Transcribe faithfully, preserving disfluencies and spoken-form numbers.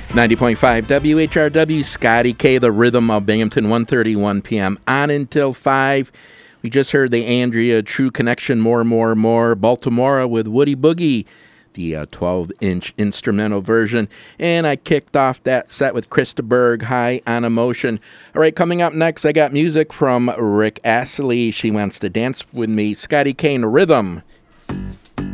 ninety point five W H R W, Scotty K, the rhythm of Binghamton, one thirty-one p.m. on until five. We just heard the Andrea True Connection, More, More, More, Baltimore with Woody Boogie, the uh, twelve-inch instrumental version. And I kicked off that set with Krista Berg, High on Emotion. All right, coming up next, I got music from Rick Astley. She wants to dance with me. Scotty K, Rhythm